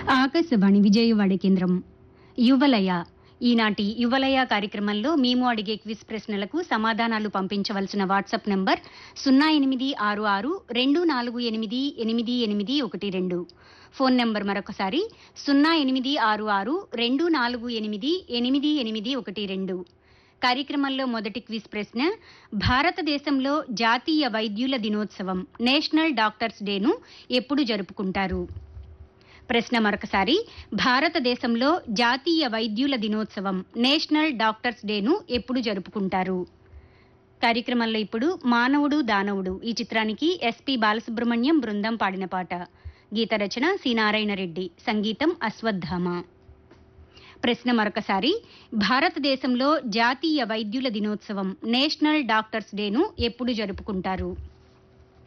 ఆకాశవాణి విజయవాడ కేంద్రం. యువలయ ఈనాటి యువలయ కార్యక్రమంలో మేము అడిగే క్విజ్ ప్రశ్నలకు సమాధానాలు పంపించవలసిన వాట్సాప్ నంబర్ 0866248812. ఫోన్ నంబర్ మరొకసారి 0866248812. కార్యక్రమంలో మొదటి క్విజ్ ప్రశ్న: భారతదేశంలో జాతీయ వైద్యుల దినోత్సవం నేషనల్ డాక్టర్స్ డేను ఎప్పుడు జరుపుకుంటారు? ప్రశ్న మరొకసారి: భారతదేశంలో జాతీయ వైద్యుల దినోత్సవం నేషనల్ డాక్టర్స్ డేను ఎప్పుడు జరుపుకుంటారు? కార్యక్రమంలో ఇప్పుడు మానవుడు దానవుడు ఈ చిత్రానికి ఎస్పి బాలసుబ్రహ్మణ్యం బృందం పాడిన పాట. గీత రచన సి నారాయణ రెడ్డి, సంగీతం అశ్వత్థామ. ప్రశ్న మరొకసారి: భారతదేశంలో జాతీయ వైద్యుల దినోత్సవం నేషనల్ డాక్టర్స్ డేను ఎప్పుడు జరుపుకుంటారు?